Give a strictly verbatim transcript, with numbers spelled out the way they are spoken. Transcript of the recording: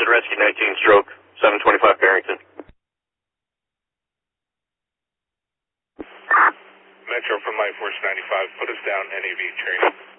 Houston Rescue nineteen stroke, seven twenty-five Barrington. Metro from Light Force ninety-five, put us down N A V training.